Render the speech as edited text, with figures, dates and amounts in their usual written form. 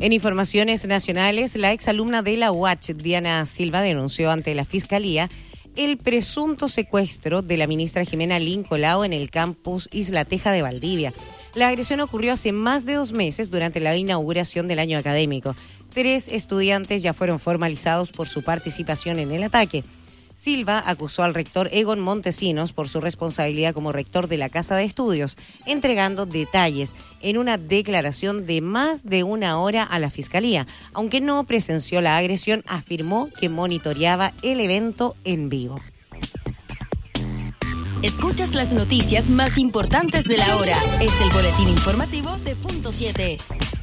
En informaciones nacionales, la exalumna de la UACH, Diana Silva, denunció ante la Fiscalía el presunto secuestro de la ministra Jimena Lincolao en el campus Isla Teja de Valdivia. La agresión ocurrió hace más de 2 meses durante la inauguración del año académico. 3 estudiantes ya fueron formalizados por su participación en el ataque. Silva acusó al rector Egon Montesinos por su responsabilidad como rector de la Casa de Estudios, entregando detalles en una declaración de más de 1 hora a la Fiscalía. Aunque no presenció la agresión, afirmó que monitoreaba el evento en vivo. Escuchas las noticias más importantes de la hora. Es el boletín informativo de Punto 7.